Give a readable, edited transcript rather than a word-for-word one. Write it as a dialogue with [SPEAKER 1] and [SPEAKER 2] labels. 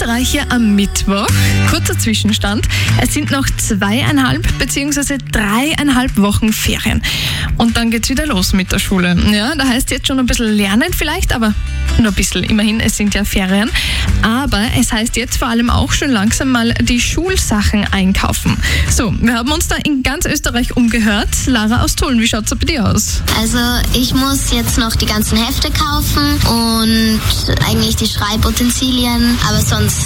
[SPEAKER 1] Österreich hier am Mittwoch. Kurzer Zwischenstand. Es sind noch 2,5 bzw. 3,5 Wochen Ferien. Und dann geht's wieder los mit der Schule. Ja, da heißt jetzt schon ein bisschen lernen vielleicht, aber nur ein bisschen. Immerhin, es sind ja Ferien. Aber es heißt jetzt vor allem auch schon langsam mal die Schulsachen einkaufen. So, wir haben uns da in ganz Österreich umgehört. Lara aus Tulln, wie schaut's bei dir aus?
[SPEAKER 2] Also ich muss jetzt noch die ganzen Hefte kaufen und eigentlich die Schreibutensilien, aber sonst